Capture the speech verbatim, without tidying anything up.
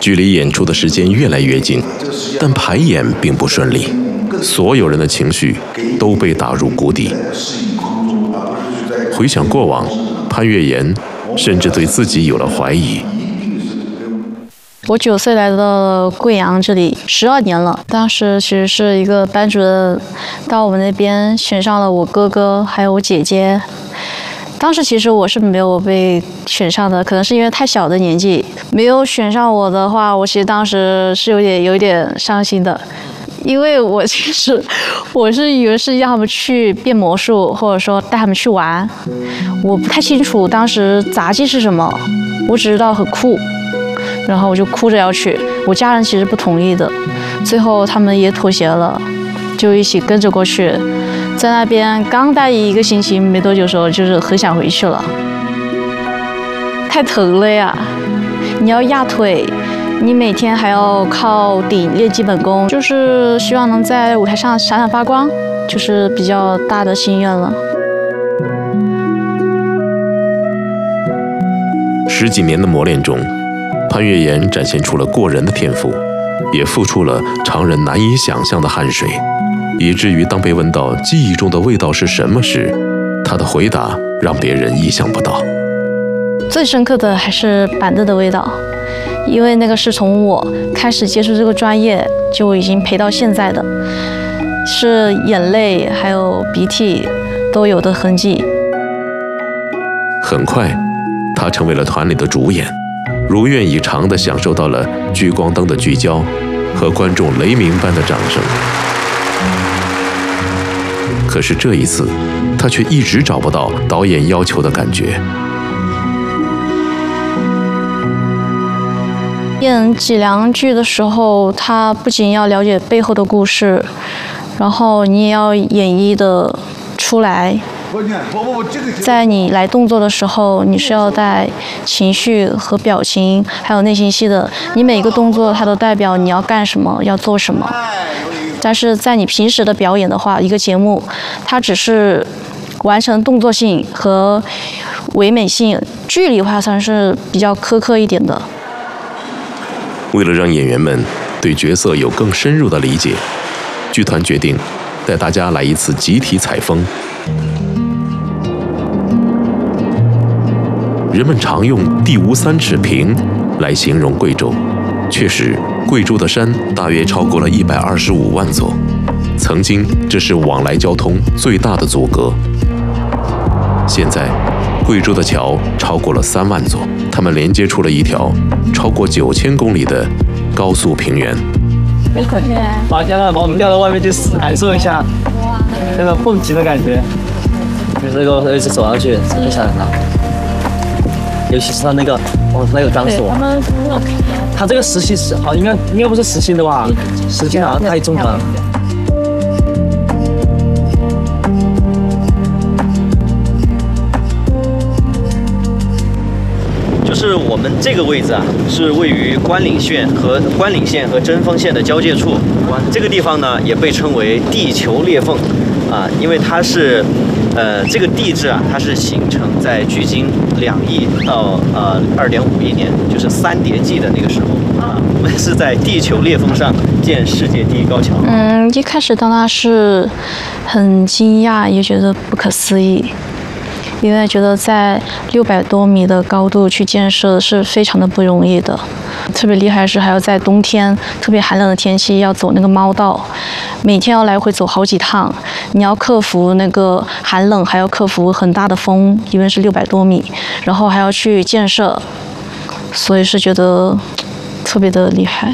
距离演出的时间越来越近，但排演并不顺利，所有人的情绪都被打入谷底。回想过往，潘越妍甚至对自己有了怀疑。 我九岁来到贵阳这里十二年了，当时其实是一个班主任到我们那边选上了我哥哥还有我姐姐。当时其实我是没有被选上的，可能是因为太小的年纪，没有选上我的话，我其实当时是有点有一点伤心的，因为我其实我是以为是让他们去变魔术，或者说带他们去玩，我不太清楚当时杂技是什么，我只知道很酷。然后我就哭着要去，我家人其实不同意的，最后他们也妥协了，就一起跟着过去。在那边刚待一个星期没多久的时候，就是很想回去了，太疼了呀！你要压腿，你每天还要靠顶练基本功，就是希望能在舞台上闪闪发光，就是比较大的心愿了。 十几年的磨练中，潘越妍展现出了过人的天赋，也付出了常人难以想象的汗水，以至于当被问到记忆中的味道是什么时，他的回答让别人意想不到。 最深刻的还是板凳的味道，因为那个是从我开始接触这个专业就已经陪到现在的，是眼泪还有鼻涕都有的痕迹。 很快，他成为了团里的主演，如愿以偿地享受到了聚光灯的聚焦和观众雷鸣般的掌声。可是这一次，他却一直找不到导演要求的感觉。 演脊梁剧的时候，他不仅要了解背后的故事，然后你也要演绎的出来。在你来动作的时候，你是要带情绪和表情，还有内心戏的。你每一个动作，它都代表你要干什么，要做什么。但是在你平时的表演的话，一个节目，它只是完成动作性和唯美性，剧里的话算是比较苛刻一点的。 为了让演员们对角色有更深入的理解，剧团决定带大家来一次集体采风。人们常用“地无三尺平”来形容贵州，确实，贵州的山大约超过了一百二十五万座，曾经这是往来交通最大的阻隔。现在，贵州的桥超过了三万座，它们连接出了一条超过九千公里的高速平原。 好，现在把我们吊到外面去感受一下那个蹦极的感觉，就是这个一直走上去，很吓人的。尤其是它那个，哦，那个钢索，它这个实心是好，应该应该不是实心的吧？实心好像太重了。 就是我们这个位置啊，是位于关岭县和关岭县和贞丰县的交界处。这个地方呢，也被称为地球裂缝，啊，因为它是。呃，这个地质啊，它是形成在距今两亿到呃二点五亿年，就是三叠纪的那个时候啊。我们是在地球裂缝上建世界第一高桥。 嗯，一开始当然是很惊讶，也觉得不可思议，因为觉得在六百多米的高度去建设是非常的不容易的。特别厉害是还要在冬天特别寒冷的天气要走那个猫道，每天要来回走好几趟，你要克服那个寒冷，还要克服很大的风，因为是六百多米，然后还要去建设，所以是觉得特别的厉害。